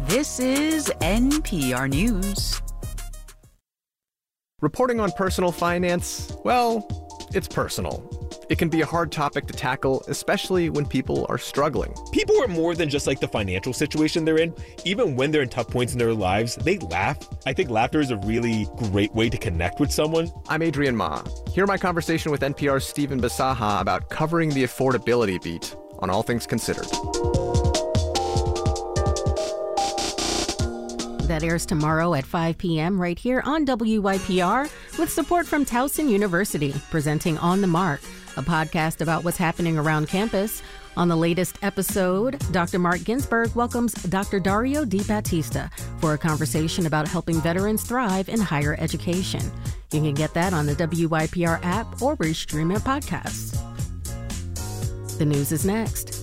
This is NPR News. Reporting on personal finance, well, it's personal. It can be a hard topic to tackle, especially when people are struggling. People are more than just like the financial situation they're in. Even when they're in tough points in their lives, they laugh. I think laughter is a really great way to connect with someone. I'm Adrian Ma. Hear my conversation with NPR's Stephen Bisaha about covering the affordability beat on All Things Considered. That airs tomorrow at 5 p.m. right here on WYPR with support from Towson University, presenting On the Mark, a podcast about what's happening around campus. On the latest episode, Dr. Mark Ginsburg welcomes Dr. Dario Di Battista for a conversation about helping veterans thrive in higher education. You can get that on the WYPR app or where you stream your podcasts. The news is next.